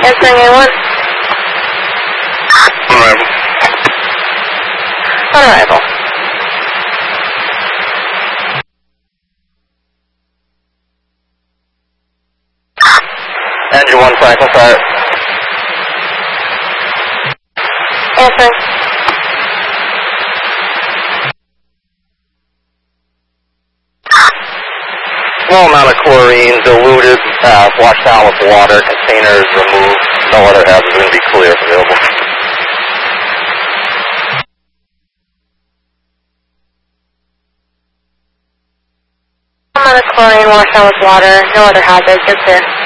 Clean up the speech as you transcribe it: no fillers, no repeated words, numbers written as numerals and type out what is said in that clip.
Answering A1. Arrival. On arrival. Engine 1, Franklin, fire. Answering. Small amount of chlorine diluted, washed down with water, containers removed, no other hazards, going to be clear available. Amount of chlorine washed down with water, no other hazards, you're clear.